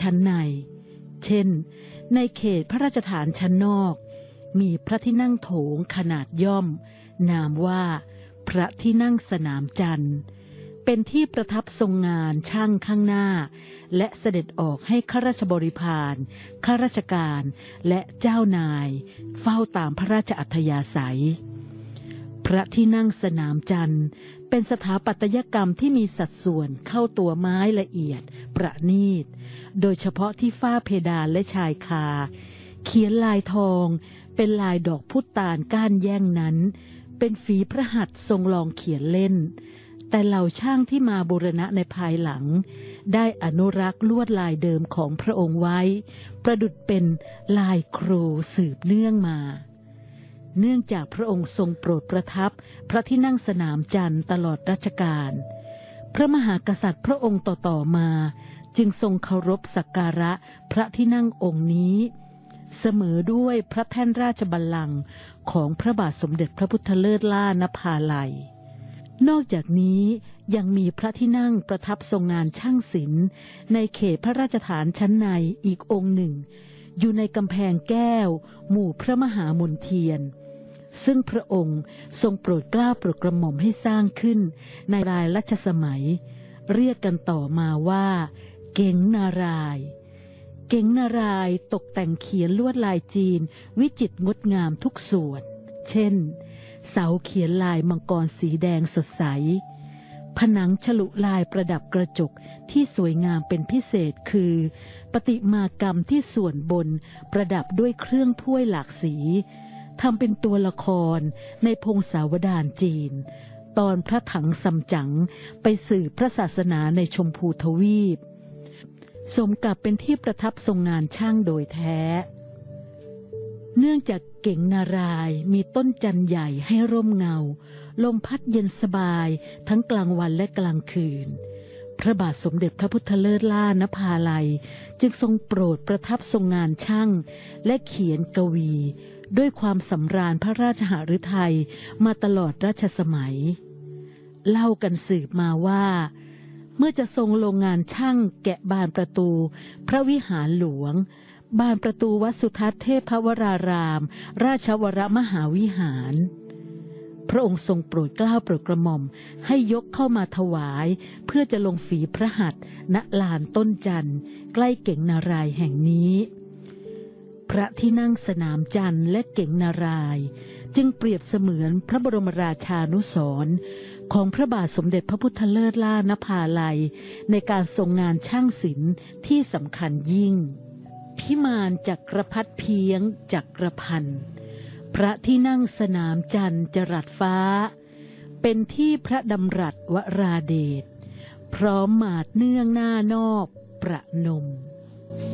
ชั้นในเช่นในเขตพระราชฐานชั้นนอกมีพระที่นั่งโถงขนาดย่อมนามว่าพระที่นั่งสนามจันทร์เป็นที่ประทับทรงงานช่างข้างหน้าและเสด็จออกให้ข้าราชบริพารข้าราชการและเจ้านายเฝ้าตามพระราชอัธยาศัยพระที่นั่งสนามจันทร์เป็นสถาปัตยกรรมที่มีสัดส่วนเข้าตัวไม้ละเอียดประณีตโดยเฉพาะที่ฝ้าเพดานและชายคาเขียนลายทองเป็นลายดอกพุตานก้านแย่งนั้นเป็นฝีพระหัตถ์ทรงลองเขียนเล่นแต่เหล่าช่างที่มาบูรณะในภายหลังได้อนุรักษ์ลวดลายเดิมของพระองค์ไว้ประดุจเป็นลายครูสืบเนื่องมาเนื่องจากพระองค์ทรงโปรดประทับพระที่นั่งสนามจันทร์ตลอดรัชกาลพระมหากษัตริย์พระองค์ต่อๆมาจึงทรงเคารพสักการะพระที่นั่งองค์นี้เสมอด้วยพระแท่นราชบัลลังก์ของพระบาทสมเด็จพระพุทธเลิศล่านภาลัยนอกจากนี้ยังมีพระที่นั่งประทับทรงงานช่างศิลป์ในเขตพระราชฐานชั้นในอีกองค์หนึ่งอยู่ในกำแพงแก้วหมู่พระมหามนเทียนซึ่งพระองค์ทรงโปรดเกล้าโปรดกระหม่อมให้สร้างขึ้นในรายรัชสมัยเรียกกันต่อมาว่าเก๋งนารายณ์เก๋งนารายณ์ตกแต่งเขียนลวดลายจีนวิจิตรงดงามทุกส่วนเช่นเสาเขียนลายมังกรสีแดงสดใสผนังฉลุลายประดับกระจกที่สวยงามเป็นพิเศษคือประติมากรรมที่ส่วนบนประดับด้วยเครื่องถ้วยหลากสีทำเป็นตัวละครในพงศาวดารจีนตอนพระถังซัมจั๋งไปสืบพระศาสนาในชมพูทวีปสมกับเป็นที่ประทับทรงงานช่างโดยแท้เนื่องจากเก๋งนารายณ์มีต้นจันทร์ใหญ่ให้ร่มเงาลมพัดเย็นสบายทั้งกลางวันและกลางคืนพระบาทสมเด็จพระพุทธเลิศล่านภาลัยจึงทรงโปรดประทับทรงงานช่างและเขียนกวีด้วยความสำราญพระราชหฤทัยมาตลอดรัชสมัยเล่ากันสืบมาว่าเมื่อจะทรงลงงานช่างแกะบานประตูพระวิหารหลวงบานประตูวัดสุทัศน์เทพวรารามราชวรมหาวิหารพระองค์ทรงโปรดเกล้าโปรดกระหม่อมให้ยกเข้ามาถวายเพื่อจะลงฝีพระหัตถ์ณลานต้นจันทร์ใกล้เก๋งนารายณ์แห่งนี้พระที่นั่งสนามจันทร์และเก๋งนารายณ์จึงเปรียบเสมือนพระบรมราชานุสรณ์ของพระบาทสมเด็จพระพุทธเลิศล่านภาลัยในการทรงงานช่างศิลป์ที่สำคัญยิ่งพิมานจักรพรรดิเพียงจักรพันธ์พระที่นั่งสนามจันทร์จรัสฟ้าเป็นที่พระดำรัสวราเดชพร้อมหมาดเนื่องหน้านอบประนม